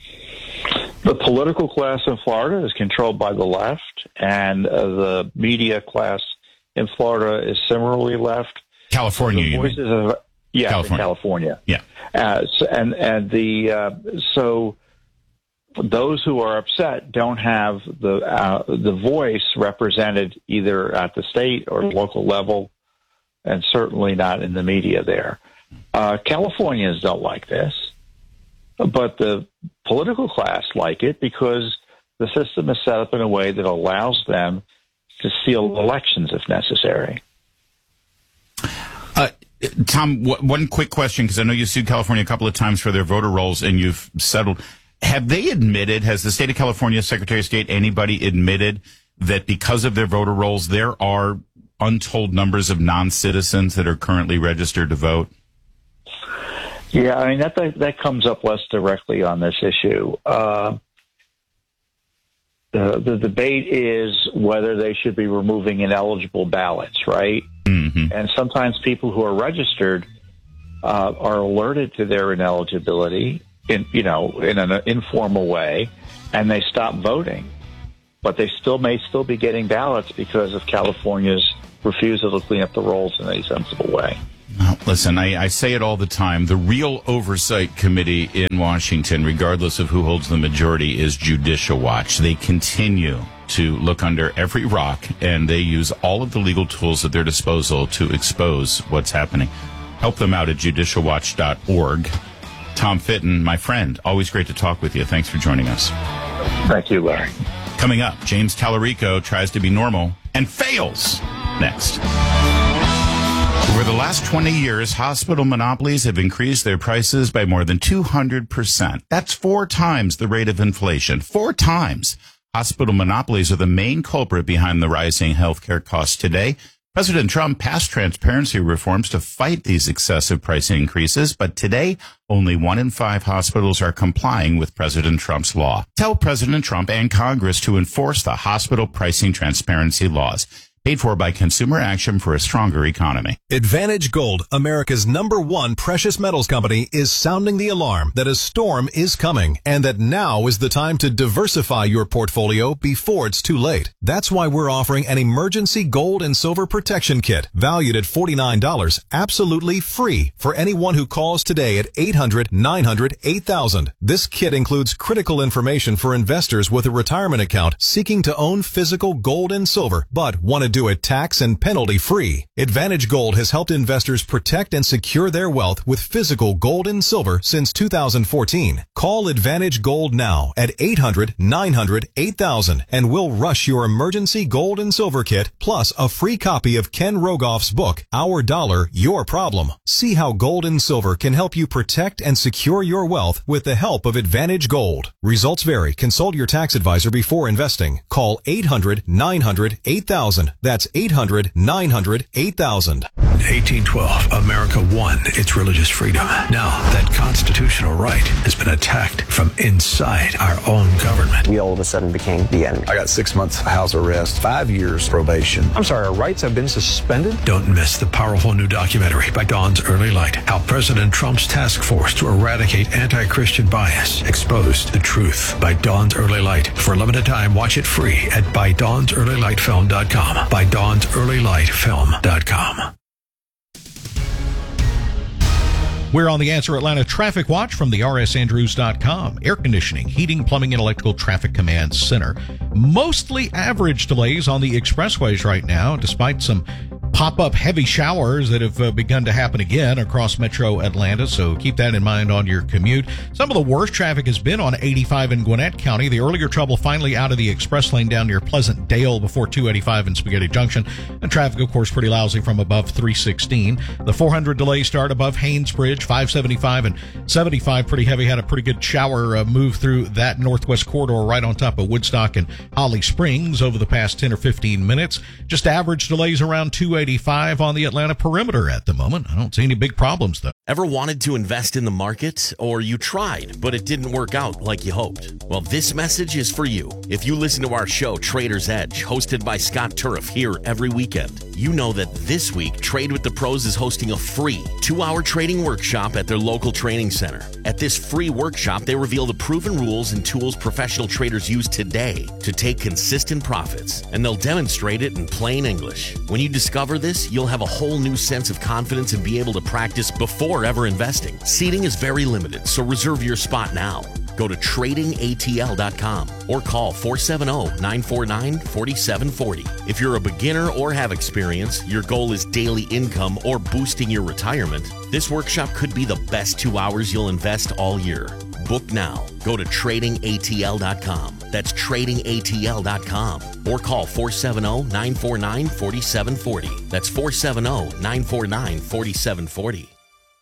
The political class in Florida is controlled by the left, and uh, the media class in Florida is similarly left. California, the you voices mean? of yeah, California. California. Yeah, uh, so, and and the uh, so those who are upset don't have the uh, the voice represented either at the state or local level, and certainly not in the media there. Uh, Californians don't like this, but the political class like it because the system is set up in a way that allows them to steal elections if necessary. Uh, Tom, w- one quick question, because I know you sued California a couple of times for their voter rolls and you've settled. Have they admitted, has the state of California, Secretary of State, anybody admitted that because of their voter rolls, there are untold numbers of non-citizens that are currently registered to vote? Yeah, I mean, that, that, that comes up less directly on this issue. Uh, the, the debate is whether they should be removing ineligible ballots, right? Mm-hmm. And sometimes people who are registered uh, are alerted to their ineligibility in, you know, in an informal way, and they stop voting. But they still may still be getting ballots because of California's refusal to clean up the rolls in a sensible way. Well, listen, I, I say it all the time. The real oversight committee in Washington, regardless of who holds the majority, is Judicial Watch. They continue to look under every rock, and they use all of the legal tools at their disposal to expose what's happening. Help them out at judicial watch dot org. Tom Fitton, my friend, always great to talk with you. Thanks for joining us. Thank you, Larry. Coming up, James Tallarico tries to be normal and fails. Next. Over the last twenty years, hospital monopolies have increased their prices by more than two hundred percent. That's four times the rate of inflation. Four times. Hospital monopolies are the main culprit behind the rising healthcare costs today. President Trump passed transparency reforms to fight these excessive price increases, but today, only one in five hospitals are complying with President Trump's law. Tell President Trump and Congress to enforce the hospital pricing transparency laws. Paid for by Consumer Action for a Stronger Economy. Advantage Gold, America's number one precious metals company, is sounding the alarm that a storm is coming and that now is the time to diversify your portfolio before it's too late. That's why we're offering an emergency gold and silver protection kit valued at forty-nine dollars, absolutely free for anyone who calls today at eight hundred, nine hundred, eight thousand. This kit includes critical information for investors with a retirement account seeking to own physical gold and silver, but want to do it tax and penalty free. Advantage Gold has helped investors protect and secure their wealth with physical gold and silver since two thousand fourteen. Call Advantage Gold now at eight hundred, nine hundred, eight thousand and we'll rush your emergency gold and silver kit plus a free copy of Ken Rogoff's book, Our Dollar, Your Problem. See how gold and silver can help you protect and secure your wealth with the help of Advantage Gold. Results vary. Consult your tax advisor before investing. Call eight hundred, nine hundred, eight thousand. That's eight hundred, nine hundred, eight thousand. eighteen twelve, America won its religious freedom. Now that constitutional right has been attacked from inside our own government. We all of a sudden became the enemy. I got six months house arrest, five years probation. I'm sorry, our rights have been suspended? Don't miss the powerful new documentary by Dawn's Early Light, how President Trump's task force to eradicate anti-Christian bias exposed the truth, by Dawn's Early Light. For a limited time, watch it free at by dawns early light film dot com. by dawns early light film dot com. We're on the Answer Atlanta Traffic Watch from the R S Andrews dot com. Air conditioning, heating, plumbing, and electrical traffic command center. Mostly average delays on the expressways right now, despite some pop-up heavy showers that have uh, begun to happen again across metro Atlanta, so keep that in mind on your commute. Some of the worst traffic has been on eighty-five in Gwinnett County. The earlier trouble finally out of the express lane down near Pleasant Dale before two eighty-five and Spaghetti Junction. And traffic, of course, pretty lousy from above three sixteen. The four hundred delay start above Haynes Bridge, five seventy-five and seventy-five pretty heavy. Had a pretty good shower uh, move through that northwest corridor right on top of Woodstock and Holly Springs over the past ten or fifteen minutes. Just average delays around two eighty-five on the Atlanta perimeter at the moment. I don't see any big problems, though. Ever wanted to invest in the market? Or you tried, but it didn't work out like you hoped? Well, this message is for you. If you listen to our show, Trader's Edge, hosted by Scott Turf here every weekend, you know that this week, Trade with the Pros is hosting a free two-hour trading workshop at their local training center. At this free workshop, they reveal the proven rules and tools professional traders use today to take consistent profits, and they'll demonstrate it in plain English. When you discover this, you'll have a whole new sense of confidence and be able to practice before ever investing. Seating is very limited, so reserve your spot now. Go to trading A T L dot com or call four seven zero, nine four nine, four seven four zero. If you're a beginner or have experience, your goal is daily income or boosting your retirement, this workshop could be the best two hours you'll invest all year. Book now. Go to trading A T L dot com. That's trading A T L dot com. Or call four seven zero, nine four nine, four seven four zero. That's four seven zero, nine four nine, four seven four zero.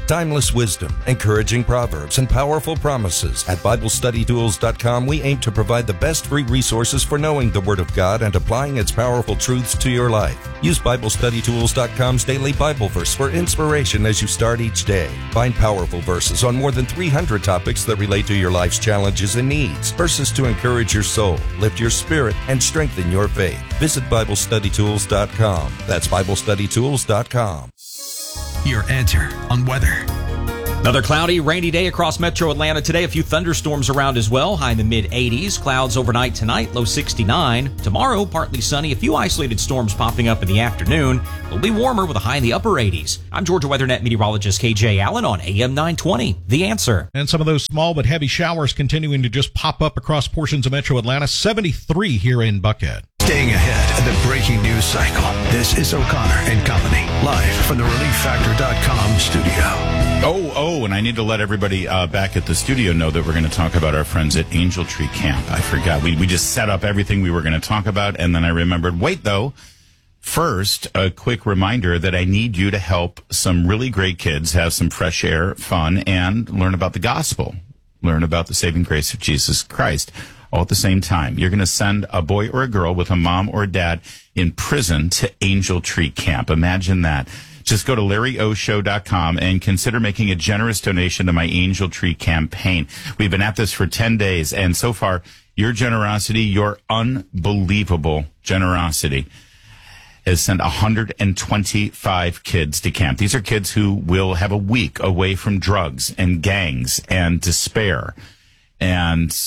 Timeless wisdom, encouraging proverbs, and powerful promises. At Bible Study Tools dot com, we aim to provide the best free resources for knowing the Word of God and applying its powerful truths to your life. Use Bible Study Tools dot com's daily Bible verse for inspiration as you start each day. Find powerful verses on more than three hundred topics that relate to your life's challenges and needs. Verses to encourage your soul, lift your spirit, and strengthen your faith. Visit Bible Study Tools dot com. That's Bible Study Tools dot com. Your answer on weather. Another cloudy, rainy day across metro Atlanta today. A few thunderstorms around as well. High in the mid eighties. Clouds overnight tonight, low sixty-nine. Tomorrow, partly sunny. A few isolated storms popping up in the afternoon. It'll be warmer with a high in the upper eighties. I'm Georgia WeatherNet meteorologist K J Allen on A M nine twenty. The Answer. And some of those small but heavy showers continuing to just pop up across portions of metro Atlanta. seventy-three here in Buckhead. Staying ahead of the breaking news cycle. This is O'Connor and Company, live from the relief factor dot com studio. Oh, oh, and I need to let everybody uh, back at the studio know that we're going to talk about our friends at Angel Tree Camp. I forgot. We, we just set up everything we were going to talk about, and then I remembered, wait, though, first, a quick reminder that I need you to help some really great kids have some fresh air, fun, and learn about the gospel, learn about the saving grace of Jesus Christ. All at the same time. You're going to send a boy or a girl with a mom or dad in prison to Angel Tree Camp. Imagine that. Just go to Larry O Show dot com and consider making a generous donation to my Angel Tree campaign. We've been at this for ten days, and so far, your generosity, your unbelievable generosity, has sent one hundred twenty-five kids to camp. These are kids who will have a week away from drugs and gangs and despair and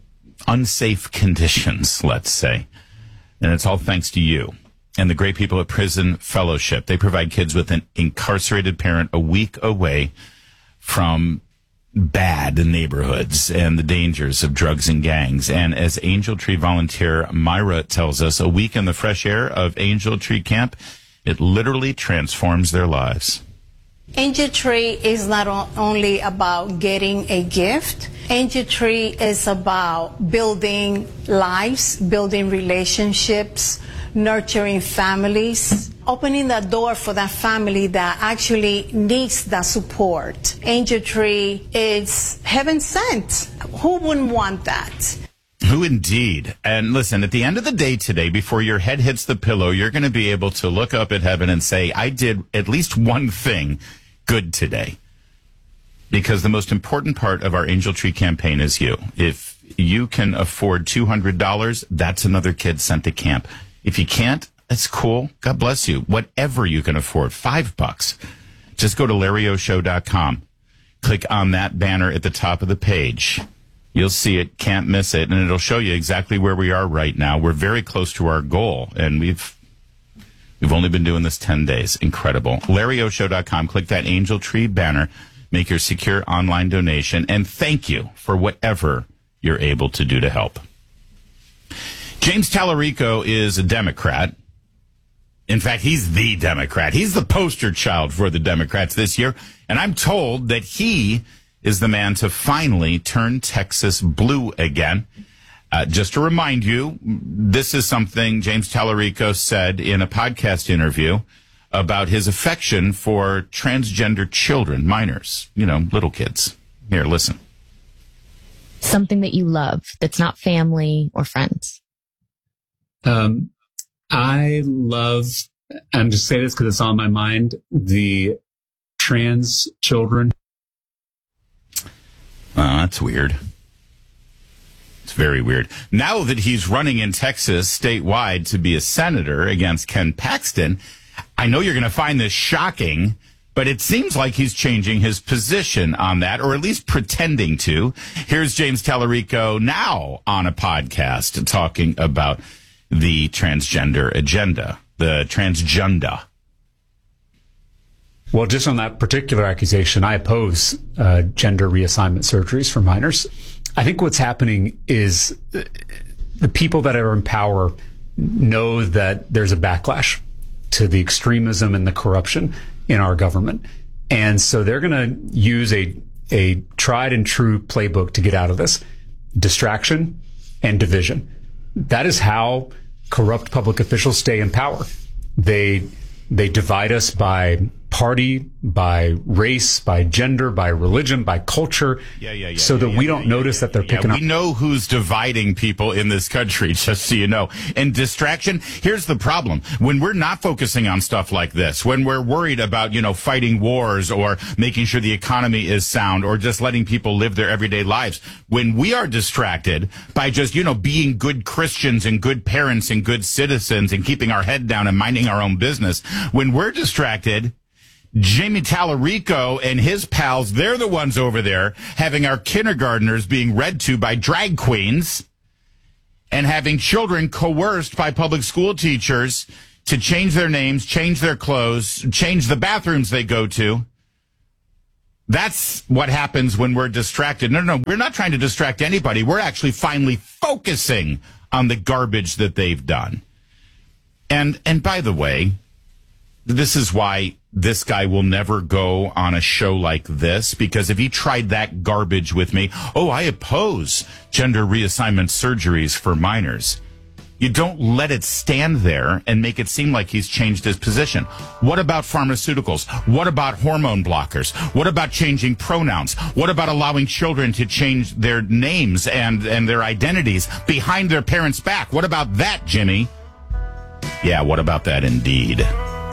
unsafe conditions, let's say. And it's all thanks to you and the great people at Prison Fellowship. They provide kids with an incarcerated parent a week away from bad neighborhoods and the dangers of drugs and gangs. And as Angel Tree volunteer Myra tells us, a week in the fresh air of Angel Tree Camp, it literally transforms their lives. Angel Tree is not only about getting a gift. Angel Tree is about building lives, building relationships, nurturing families, opening the door for that family that actually needs that support. Angel Tree is heaven sent. Who wouldn't want that? Who indeed? And listen, at the end of the day today, before your head hits the pillow, you're going to be able to look up at heaven and say, I did at least one thing good today. Because the most important part of our Angel Tree campaign is you. If you can afford two hundred dollars, that's another kid sent to camp. If you can't, that's cool. God bless you. Whatever you can afford, five bucks. Just go to Larry O Show dot com. Click on that banner at the top of the page. You'll see it, can't miss it, and it'll show you exactly where we are right now. We're very close to our goal, and we've we've only been doing this ten days. Incredible. Larry O Show dot com. Click that Angel Tree banner. Make your secure online donation, and thank you for whatever you're able to do to help. James Tallarico is a Democrat. In fact, he's the Democrat. He's the poster child for the Democrats this year, and I'm told that he is the man to finally turn Texas blue again. Uh, just to remind you, this is something James Tallarico said in a podcast interview about his affection for transgender children, minors, you know, little kids. Here, listen. Something that you love that's not family or friends. Um, I love, I'm just saying this because it's on my mind, the trans children. Oh, that's weird. It's very weird. Now that he's running in Texas statewide to be a senator against Ken Paxton, I know you're going to find this shocking, but it seems like he's changing his position on that, or at least pretending to. Here's James Tallarico now on a podcast talking about the transgender agenda, the transgender. Well, just on that particular accusation, I oppose uh, gender reassignment surgeries for minors. I think what's happening is the people that are in power know that there's a backlash to the extremism and the corruption in our government. And so they're going to use a, a tried and true playbook to get out of this: distraction and division. That is how corrupt public officials stay in power. They, they divide us by party, by race, by gender, by religion, by culture, yeah, yeah, yeah, so that yeah, we yeah, don't yeah, notice yeah, that they're yeah, picking we up. We know who's dividing people in this country, just so you know. And distraction, here's the problem. When we're not focusing on stuff like this, when we're worried about, you know, fighting wars or making sure the economy is sound or just letting people live their everyday lives, when we are distracted by just, you know, being good Christians and good parents and good citizens and keeping our head down and minding our own business, when we're distracted, Jamie Tallarico and his pals, they're the ones over there having our kindergartners being read to by drag queens and having children coerced by public school teachers to change their names, change their clothes, change the bathrooms they go to. That's what happens when we're distracted. No, no, no, we're not trying to distract anybody. We're actually finally focusing on the garbage that they've done. And, and by the way, this is why this guy will never go on a show like this, because if he tried that garbage with me, oh, I oppose gender reassignment surgeries for minors. You don't let it stand there and make it seem like he's changed his position. What about pharmaceuticals? What about hormone blockers? What about changing pronouns? What about allowing children to change their names and, and their identities behind their parents' back? What about that, Jimmy? Yeah, what about that indeed?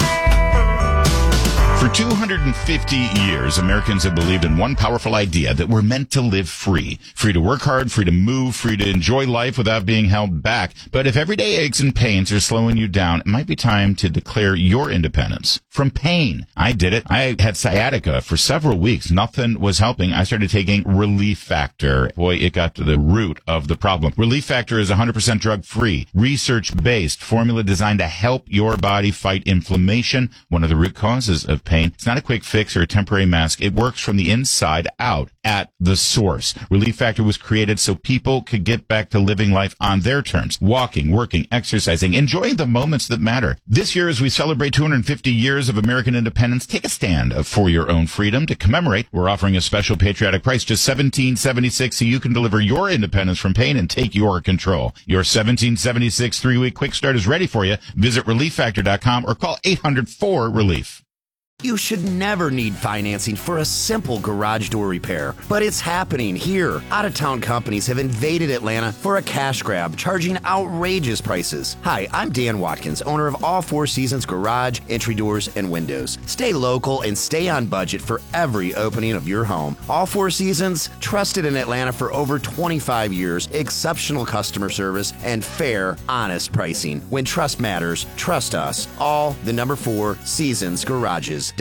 For two hundred fifty years, Americans have believed in one powerful idea, that we're meant to live free. Free to work hard, free to move, free to enjoy life without being held back. But if everyday aches and pains are slowing you down, it might be time to declare your independence from pain. I did it. I had sciatica for several weeks. Nothing was helping. I started taking Relief Factor. Boy, it got to the root of the problem. Relief Factor is one hundred percent drug-free, research-based formula designed to help your body fight inflammation, one of the root causes of pain. It's not a quick fix or a temporary mask. It works from the inside out at the source. Relief Factor was created so people could get back to living life on their terms. Walking, working, exercising, enjoying the moments that matter. This year, as we celebrate two hundred fifty years of American independence, take a stand for your own freedom. To commemorate, we're offering a special patriotic price, just seventeen seventy-six, so you can deliver your independence from pain and take your control. Your seventeen seventy-six three-week quick start is ready for you. Visit relief factor dot com or call eight hundred four relief. You should never need financing for a simple garage door repair, but it's happening here. Out-of-town companies have invaded Atlanta for a cash grab, charging outrageous prices. Hi, I'm Dan Watkins, owner of All Four Seasons Garage, Entry Doors, and Windows. Stay local and stay on budget for every opening of your home. All Four Seasons, trusted in Atlanta for over twenty-five years, exceptional customer service, and fair, honest pricing. When trust matters, trust us. All the number four Seasons Garages.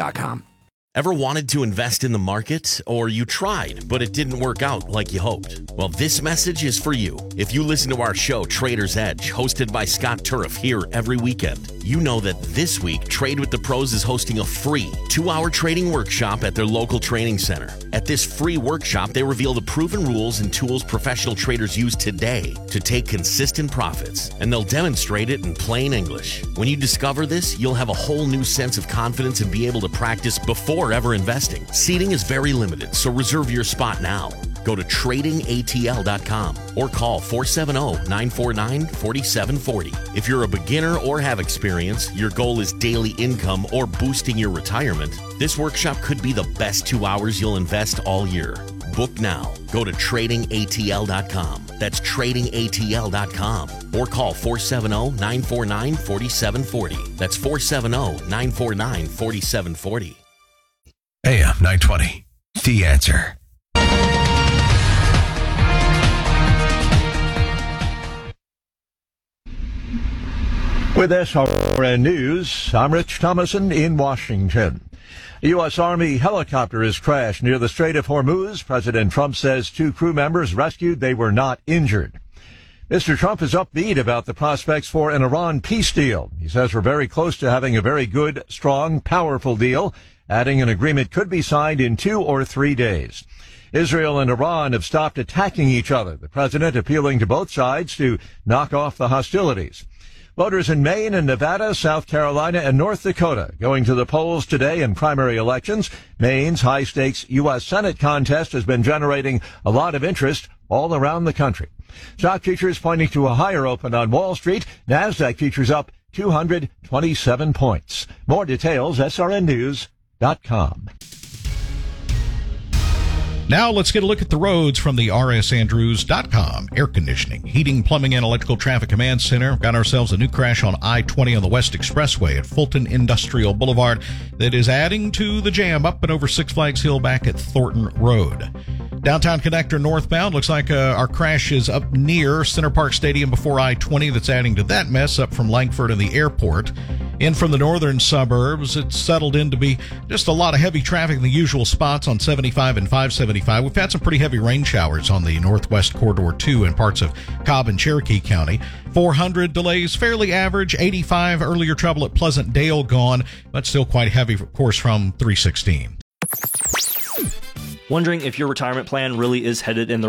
Ever wanted to invest in the market? Or you tried, but it didn't work out like you hoped? Well, this message is for you. If you listen to our show, Trader's Edge, hosted by Scott Turf here every weekend, you know that this week, Trade with the Pros is hosting a free two-hour trading workshop at their local training center. At this free workshop, they reveal the proven rules and tools professional traders use today to take consistent profits, and they'll demonstrate it in plain English. When you discover this, you'll have a whole new sense of confidence and be able to practice before ever investing. Seating is very limited, so reserve your spot now. Go to trading A T L dot com or call four seven zero, nine four nine, four seven four zero. If you're a beginner or have experience, your goal is daily income or boosting your retirement, this workshop could be the best two hours you'll invest all year. Book now. Go to trading A T L dot com. That's trading A T L dot com. Or call four seven zero, nine four nine, four seven four zero. That's four seven zero, nine four nine, four seven four zero. A M nine twenty, The Answer. With S R N News, I'm Rich Thomason in Washington. A U S Army helicopter has crashed near the Strait of Hormuz. President Trump says two crew members rescued. They were not injured. Mister Trump is upbeat about the prospects for an Iran peace deal. He says we're very close to having a very good, strong, powerful deal, adding an agreement could be signed in two or three days. Israel and Iran have stopped attacking each other, the president appealing to both sides to knock off the hostilities. Voters in Maine and Nevada, South Carolina, and North Dakota going to the polls today in primary elections. Maine's high-stakes U S Senate contest has been generating a lot of interest all around the country. Stock futures pointing to a higher open on Wall Street. NASDAQ futures up two hundred twenty-seven points. More details, S R N News dot com. Now let's get a look at the roads from the R S Andrews dot com Air Conditioning, Heating, Plumbing, and Electrical Traffic Command Center. Got ourselves a new crash on I twenty on the West Expressway at Fulton Industrial Boulevard that is adding to the jam up and over Six Flags Hill back at Thornton Road. Downtown Connector northbound, looks like uh, our crash is up near Center Park Stadium before I twenty. That's adding to that mess up from Langford and the airport. In from the northern suburbs, it's settled in to be just a lot of heavy traffic in the usual spots on seventy-five and five seventy-five. We've had some pretty heavy rain showers on the Northwest Corridor too in parts of Cobb and Cherokee County. four hundred delays, fairly average. eighty-five earlier trouble at Pleasant Dale gone, but still quite heavy, of course, from three sixteen. Wondering if your retirement plan really is headed in the